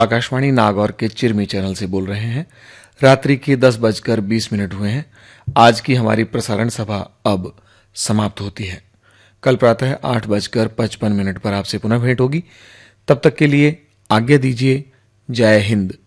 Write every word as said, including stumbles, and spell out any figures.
आकाशवाणी नागौर के चिरमी चैनल से बोल रहे हैं। रात्रि के दस बजकर बीस मिनट हुए हैं। आज की हमारी प्रसारण सभा अब समाप्त होती है। कल प्रातः आठ बजकर पचपन मिनट पर आपसे पुनः भेंट होगी। तब तक के लिए आज्ञा दीजिए। जय हिंद,